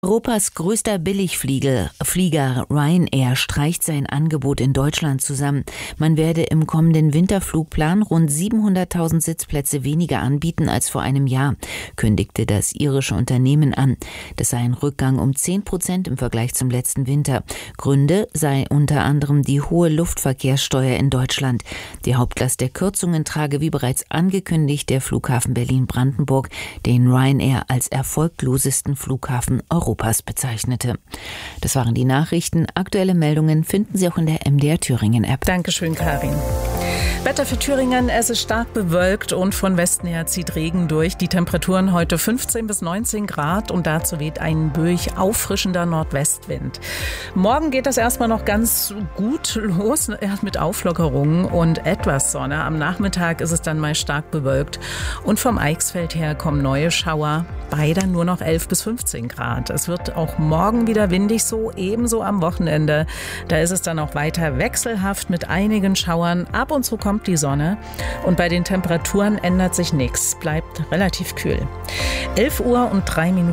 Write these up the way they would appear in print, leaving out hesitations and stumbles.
Europas größter Billigflieger Ryanair streicht sein Angebot in Deutschland zusammen. Man werde im kommenden Winterflugplan rund 700.000 Sitzplätze weniger anbieten als vor einem Jahr, kündigte das irische Unternehmen an. Das sei ein Rückgang um 10% im Vergleich zum letzten Winter. Gründe sei unter anderem die hohe Luftverkehrssteuer in Deutschland. Die Hauptlast der Kürzungen trage, wie bereits angekündigt, der Flughafen Berlin-Brandenburg, den Ryanair als erfolglosesten Flughafen Europas bezeichnete. Das waren die Nachrichten. Aktuelle Meldungen finden Sie auch in der MDR Thüringen App. Dankeschön, Karin. Wetter für Thüringen, es ist stark bewölkt und von Westen her zieht Regen durch. Die Temperaturen heute 15 bis 19 Grad und dazu weht ein böig auffrischender Nordwestwind. Morgen geht das erstmal noch ganz gut los, mit Auflockerungen und etwas Sonne. Am Nachmittag ist es dann mal stark bewölkt und vom Eichsfeld her kommen neue Schauer, bei dann nur noch 11 bis 15 Grad. Es wird auch morgen wieder windig, so ebenso am Wochenende. Da ist es dann auch weiter wechselhaft mit einigen Schauern. Ab und zu kommt die Sonne und bei den Temperaturen ändert sich nichts, bleibt relativ kühl. 11:03 Uhr.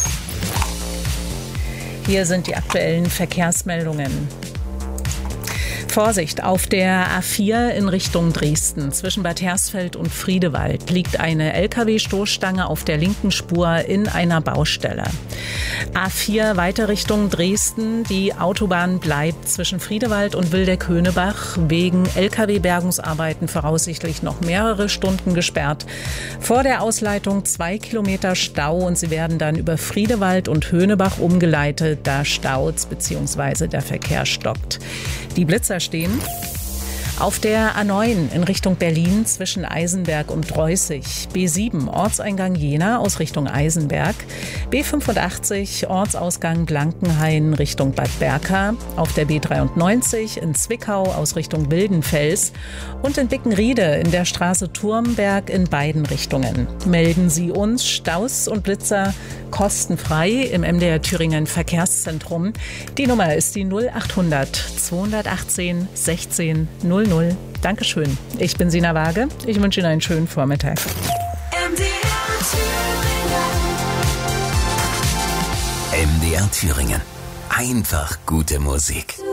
Hier sind die aktuellen Verkehrsmeldungen. Vorsicht, auf der A4 in Richtung Dresden zwischen Bad Hersfeld und Friedewald liegt eine Lkw-Stoßstange auf der linken Spur in einer Baustelle. A4 weiter Richtung Dresden, die Autobahn bleibt zwischen Friedewald und Wildeck-Höhnebach wegen Lkw-Bergungsarbeiten voraussichtlich noch mehrere Stunden gesperrt. Vor der Ausleitung 2 Kilometer Stau und sie werden dann über Friedewald und Höhnebach umgeleitet. Da staut's bzw. der Verkehr stockt. Die Blitzer stehen auf der A9 in Richtung Berlin zwischen Eisenberg und Dreußig, B7 Ortseingang Jena aus Richtung Eisenberg, B85 Ortsausgang Blankenhain Richtung Bad Berka, auf der B93 in Zwickau aus Richtung Wildenfels und in Bickenriede in der Straße Turmberg in beiden Richtungen. Melden Sie uns Staus und Blitzer kostenfrei im MDR Thüringen Verkehrszentrum. Die Nummer ist die 0800 218 16 00. Dankeschön. Ich bin Sina Waage. Ich wünsche Ihnen einen schönen Vormittag. MDR Thüringen. Einfach gute Musik.